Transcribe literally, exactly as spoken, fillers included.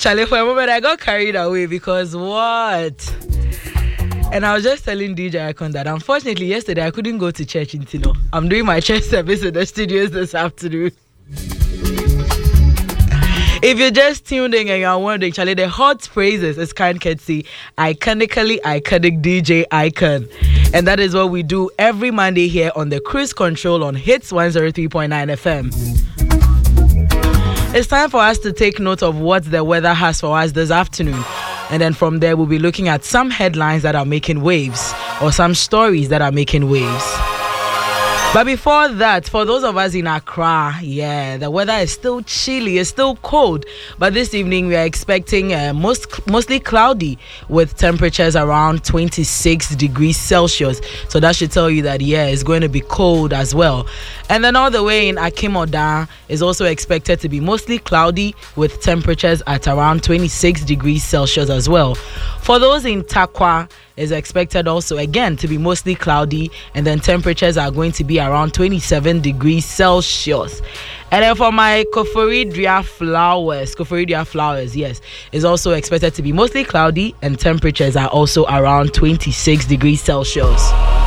Charlie, for a moment, I got carried away because what? And I was just telling D J Icon that unfortunately yesterday I couldn't go to church in Tino. I'm doing my church service in the studios this afternoon. If you're just tuned in and you're wondering, Charlie, the hot praises is kind courtesy, iconically iconic D J Icon. And that is what we do every Monday here on the Cruise Control on Hits one oh three point nine F M. It's time for us to take note of what the weather has for us this afternoon. And then from there, we'll be looking at some headlines that are making waves or some stories that are making waves. But before that, for those of us in Accra, yeah, the weather is still chilly, it's still cold. But this evening, we are expecting uh, most mostly cloudy with temperatures around twenty-six degrees Celsius. So that should tell you that, yeah, it's going to be cold as well. And then all the way in Akimoda is also expected to be mostly cloudy with temperatures at around twenty-six degrees Celsius as well. For those in Takwa, is expected also again to be mostly cloudy, and then temperatures are going to be around twenty-seven degrees Celsius. And then for my Koforidua flowers, Koforidua flowers, yes, is also expected to be mostly cloudy, and temperatures are also around twenty-six degrees Celsius.